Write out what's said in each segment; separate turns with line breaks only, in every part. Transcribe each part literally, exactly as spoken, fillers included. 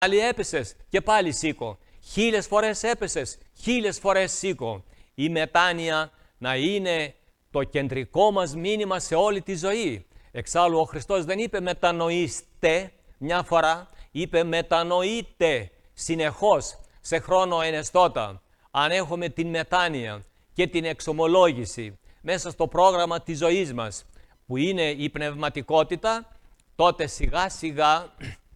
Πάλι έπεσες και πάλι σήκω. Χίλιες φορές έπεσες, χίλιες φορές σήκω. Η μετάνοια να είναι το κεντρικό μας μήνυμα σε όλη τη ζωή. Εξάλλου ο Χριστός δεν είπε μετανοήστε μια φορά, είπε μετανοείτε συνεχώς σε χρόνο ενεστώτα. Αν έχουμε την μετάνοια και την εξομολόγηση μέσα στο πρόγραμμα της ζωής μας, που είναι η πνευματικότητα, τότε σιγά σιγά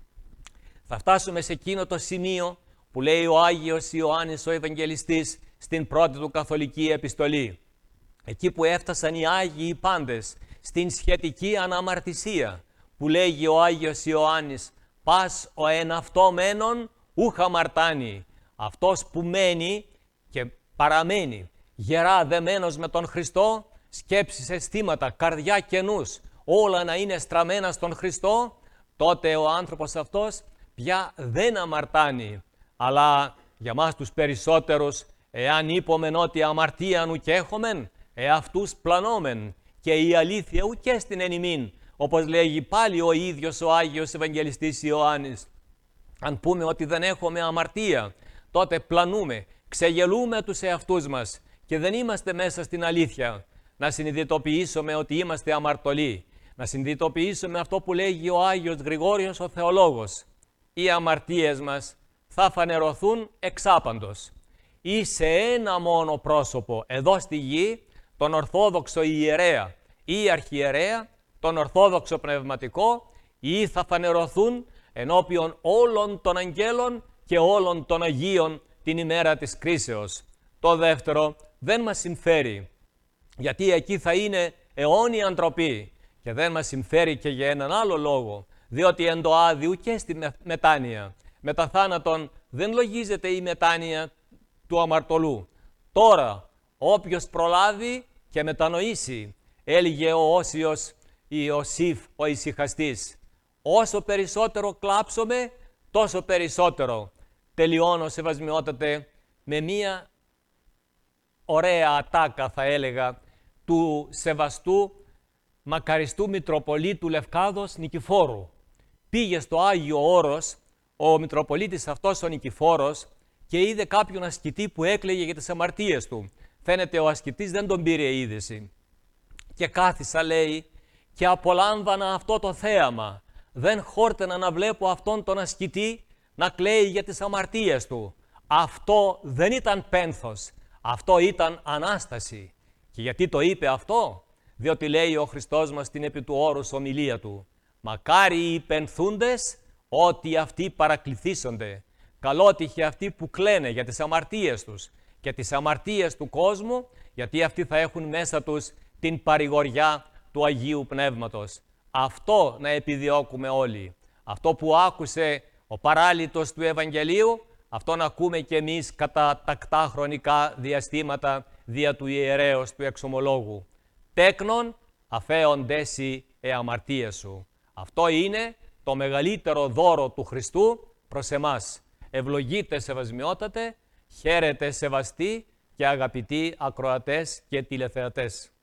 θα φτάσουμε σε εκείνο το σημείο που λέει ο Άγιος Ιωάννης ο Ευαγγελιστής στην πρώτη του καθολική επιστολή. Εκεί που έφτασαν οι Άγιοι οι πάντες, στην σχετική αναμαρτησία, που λέγει ο Άγιος Ιωάννης, «Πας ο εν αυτό μένον, ούχ αμαρτάνει». Αυτός που μένει και παραμένει γερά δεμένος με τον Χριστό, σκέψεις, αισθήματα, καρδιά και νους, όλα να είναι στραμμένα στον Χριστό, τότε ο άνθρωπος αυτός πια δεν αμαρτάνει. Αλλά για μας τους περισσότερους, εάν είπομεν ότι αμαρτίαν ουκ έχομεν, εαυτούς πλανόμεν και η αλήθεια ουκ στην εν ημίν, όπως λέγει πάλι ο ίδιος ο Άγιος Ευαγγελιστής Ιωάννης. Αν πούμε ότι δεν έχουμε αμαρτία, τότε πλανούμε, ξεγελούμε τους εαυτούς μας και δεν είμαστε μέσα στην αλήθεια. Να συνειδητοποιήσουμε ότι είμαστε αμαρτωλοί. Να συνειδητοποιήσουμε αυτό που λέγει ο Άγιος Γρηγόριος ο Θεολόγος. Οι αμαρτίες μας θα φανερωθούν εξάπαντος ή σε ένα μόνο πρόσωπο εδώ στη γη, τον Ορθόδοξο ιερέα ή αρχιερέα, τον Ορθόδοξο πνευματικό, ή θα φανερωθούν ενώπιον όλων των αγγέλων και όλων των Αγίων την ημέρα της κρίσεως. Το δεύτερο δεν μας συμφέρει, γιατί εκεί θα είναι αιώνια ντροπή, και δεν μας συμφέρει και για έναν άλλο λόγο, διότι εν το άδειου και στη μετάνοια, μετά θάνατον δεν λογίζεται η μετάνοια του αμαρτωλού. Τώρα όποιος προλάβει και μετανοήσει, έλεγε ο Όσιος Ιωσήφ ο ησυχαστής, όσο περισσότερο κλάψουμε, τόσο περισσότερο. Τελειώνω, σεβασμιότατε, με μία ωραία ατάκα, θα έλεγα, του σεβαστού μακαριστού Μητροπολίτου Λευκάδος Νικηφόρου. Πήγε στο Άγιο Όρος ο Μητροπολίτης αυτός ο Νικηφόρος και είδε κάποιον ασκητή που έκλαιγε για τις αμαρτίες του. Φαίνεται ο ασκητής δεν τον πήρε είδηση. Και κάθισα, λέει, και απολάμβανα αυτό το θέαμα. Δεν χόρτενα να βλέπω αυτόν τον ασκητή να κλαίει για τις αμαρτίες του. Αυτό δεν ήταν πένθος, αυτό ήταν Ανάσταση. Και γιατί το είπε αυτό? Διότι λέει ο Χριστός μας στην επί του όρους ομιλία του, «Μακάρι οι πενθούντες, ότι αυτοί παρακληθήσονται. Καλότυχοι αυτοί που κλαίνε για τις αμαρτίες τους και τις αμαρτίες του κόσμου, γιατί αυτοί θα έχουν μέσα τους την παρηγοριά του Αγίου Πνεύματος». Αυτό να επιδιώκουμε όλοι. Αυτό που άκουσε ο παράλυτος του Ευαγγελίου, αυτό να ακούμε και εμείς κατά τακτά χρονικά διαστήματα δια του ιερέως του εξομολόγου. «Τέκνον αφέον δέσει ε αμαρτίες σου». Αυτό είναι το μεγαλύτερο δώρο του Χριστού προς εμάς. Ευλογείτε, σεβασμιότατε, χαίρετε, σεβαστοί και αγαπητοί ακροατές και τηλεθεατές.